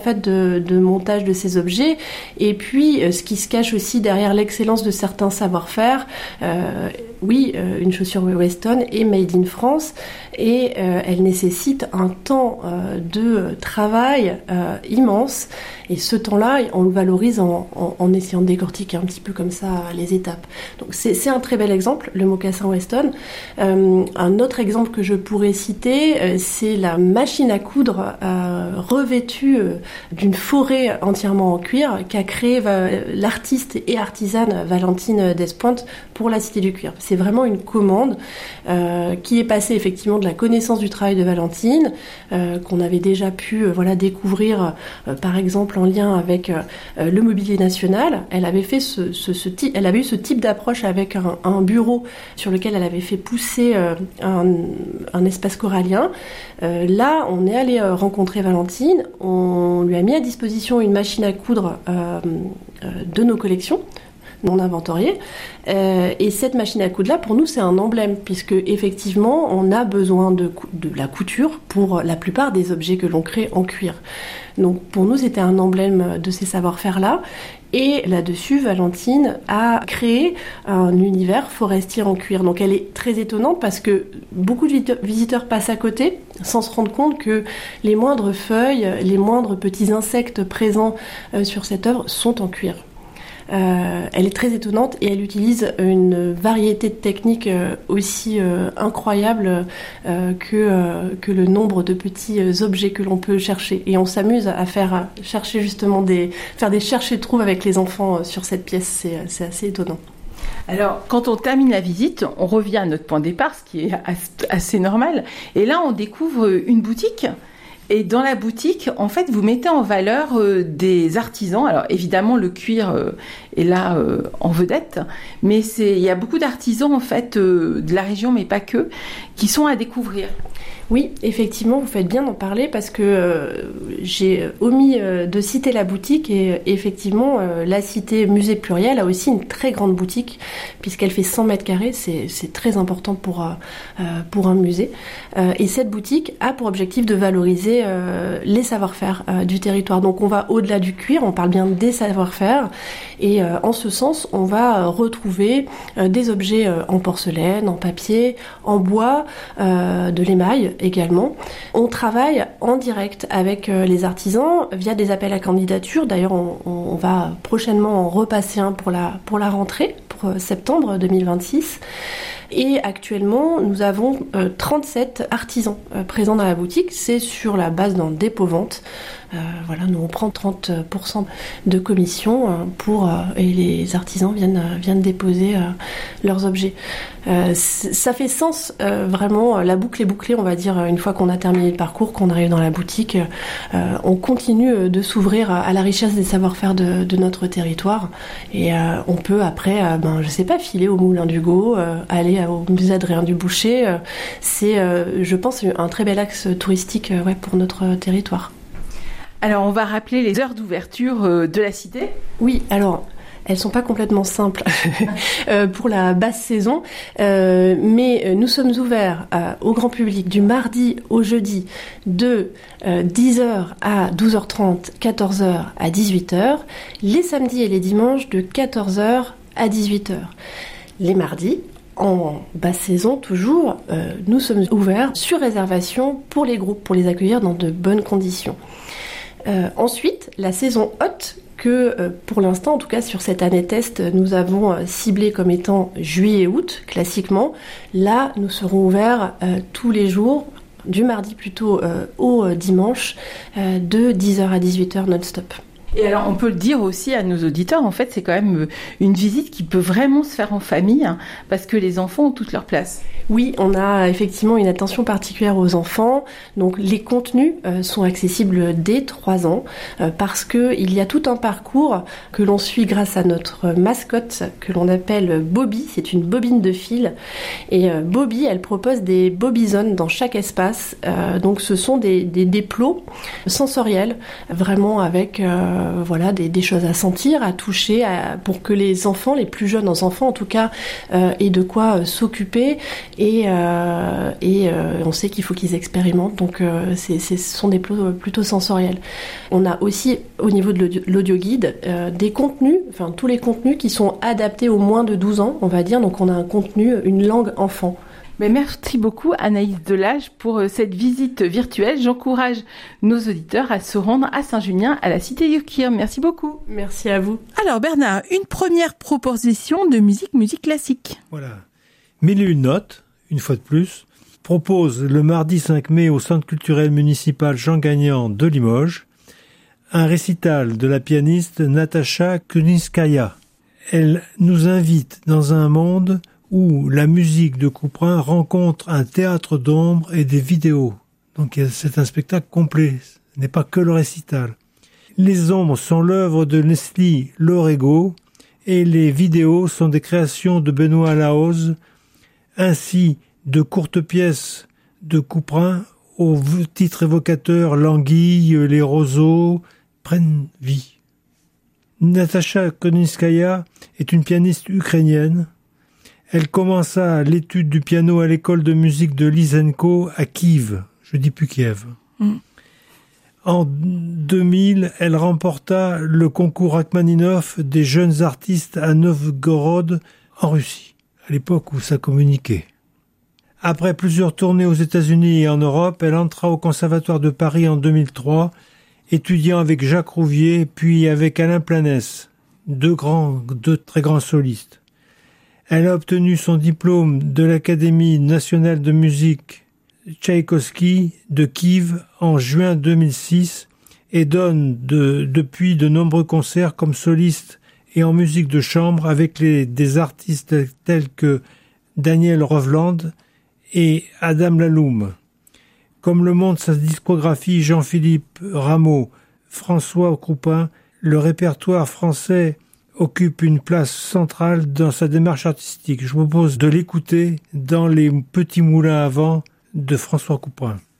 fait de montage de ces objets, et puis ce qui se cache aussi derrière l'excellence de certains savoir-faire. Une chaussure Weston est made in France et elle nécessite un temps de travail immense, et ce temps-là on le valorise en essayant de décortiquer un petit peu comme ça les étapes. Donc c'est un très bel exemple, le mocassin Weston. Un autre exemple que je pourrais citer, c'est la machine à coudre revêtue d'une forêt entièrement en cuir qu'a créé l'artiste et artisane Valentine Despointes pour la Cité du Cuir. C'est vraiment une commande qui est passée effectivement de la connaissance du travail de Valentine, qu'on avait déjà pu découvrir par exemple en lien avec le Mobilier National. Elle avait fait elle avait eu ce type d'approche avec un bureau sur lequel elle avait fait pousser un espace corallien. Là, on est allé rencontrer Valentine, on lui a mis à disposition une machine à coudre de nos collections, non inventoriée. Et cette machine à coudre-là, pour nous, c'est un emblème, puisque effectivement, on a besoin de la couture pour la plupart des objets que l'on crée en cuir. Donc pour nous, c'était un emblème de ces savoir-faire-là. Et là-dessus, Valentine a créé un univers forestier en cuir. Donc elle est très étonnante parce que beaucoup de visiteurs passent à côté sans se rendre compte que les moindres feuilles, les moindres petits insectes présents sur cette œuvre sont en cuir. Elle est très étonnante et elle utilise une variété de techniques aussi incroyable que le nombre de petits objets que l'on peut chercher. Et on s'amuse à faire des chercher-trouve avec les enfants sur cette pièce. C'est assez étonnant. Alors, quand on termine la visite, on revient à notre point de départ, ce qui est assez normal. Et là, on découvre une boutique. Et dans la boutique, en fait, vous mettez en valeur des artisans. Alors, évidemment, le cuir est là en vedette, mais il y a beaucoup d'artisans, en fait, de la région, mais pas que, qui sont à découvrir. Oui, effectivement, vous faites bien d'en parler parce que j'ai omis de citer la boutique et effectivement, la cité Musée Pluriel a aussi une très grande boutique puisqu'elle fait 100 mètres carrés, c'est très important pour un musée. Et cette boutique a pour objectif de valoriser les savoir-faire du territoire. Donc on va au-delà du cuir, on parle bien des savoir-faire et en ce sens, on va retrouver des objets en porcelaine, en papier, en bois, de l'émail également. On travaille en direct avec les artisans via des appels à candidature. D'ailleurs, on va prochainement en repasser un pour la rentrée, pour septembre 2026. Et actuellement, nous avons 37 artisans présents dans la boutique. C'est sur la base d'un dépôt-vente. Nous on prend 30% de commission et les artisans viennent déposer leurs objets. Ça fait sens vraiment, la boucle est bouclée, on va dire, une fois qu'on a terminé le parcours, qu'on arrive dans la boutique, on continue de s'ouvrir à la richesse des savoir-faire de notre territoire et on peut après, filer au Moulin d'Hugo, aller au musée Adrien Dubouché. C'est, je pense, un très bel axe touristique pour notre territoire. Alors, on va rappeler les heures d'ouverture de la cité. Oui, alors, elles sont pas complètement simples pour la basse saison, mais nous sommes ouverts au grand public du mardi au jeudi de 10h à 12h30, 14h à 18h, les samedis et les dimanches de 14h à 18h. Les mardis, en basse saison toujours, nous sommes ouverts sur réservation pour les groupes, pour les accueillir dans de bonnes conditions. Ensuite, la saison haute que pour l'instant, en tout cas sur cette année test, nous avons ciblé comme étant juillet et août, classiquement. Là, nous serons ouverts tous les jours, du mardi plutôt au dimanche, de 10h à 18h non-stop. Et alors, on peut le dire aussi à nos auditeurs, en fait, c'est quand même une visite qui peut vraiment se faire en famille, parce que les enfants ont toute leur place. Oui, on a effectivement une attention particulière aux enfants. Donc, les contenus sont accessibles dès 3 ans, parce qu'il y a tout un parcours que l'on suit grâce à notre mascotte, que l'on appelle Bobby. C'est une bobine de fil. Et Bobby, elle propose des Bobby Zones dans chaque espace. Donc, ce sont des plots sensoriels, vraiment avec voilà, des choses à sentir, à toucher, pour que les enfants, les plus jeunes enfants en tout cas, aient de quoi s'occuper. Et on sait qu'il faut qu'ils expérimentent. Donc ce sont des plutôt sensoriels. On a aussi au niveau de l'audioguide des contenus, enfin tous les contenus qui sont adaptés aux moins de 12 ans, on va dire. Donc on a un contenu, une langue enfant. Mais merci beaucoup Anaïs Delage pour cette visite virtuelle. J'encourage nos auditeurs à se rendre à Saint-Junien, à la Cité Yukir. Merci beaucoup. Merci à vous. Alors Bernard, une première proposition de musique classique. Voilà. Mille et une notes, une fois de plus, propose le mardi 5 mai au Centre culturel municipal Jean Gagnant de Limoges un récital de la pianiste Natacha Kuninskaya. Elle nous invite dans un monde où la musique de Couperin rencontre un théâtre d'ombre et des vidéos. Donc c'est un spectacle complet, ce n'est pas que le récital. Les ombres sont l'œuvre de Leslie Lorego et les vidéos sont des créations de Benoît Laoz, ainsi de courtes pièces de Couperin au titre évocateur L'anguille, les roseaux prennent vie. Natacha Kuninskaya est une pianiste ukrainienne. Elle commença l'étude du piano à l'école de musique de Lysenko à Kiev. Je dis plus Kiev. En 2000, elle remporta le concours Rachmaninov des jeunes artistes à Novgorod, en Russie, à l'époque où ça communiquait. Après plusieurs tournées aux États-Unis et en Europe, elle entra au Conservatoire de Paris en 2003, étudiant avec Jacques Rouvier, puis avec Alain Planès, deux très grands solistes. Elle a obtenu son diplôme de l'Académie nationale de musique Tchaïkovski de Kiev en juin 2006 et donne depuis de nombreux concerts comme soliste et en musique de chambre avec des artistes tels que Daniel Rovland et Adam Laloum. Comme le montre sa discographie Jean-Philippe Rameau, François Croupin, le répertoire français occupe une place centrale dans sa démarche artistique. Je vous propose de l'écouter dans Les Petits Moulins à Vent de François Couperin.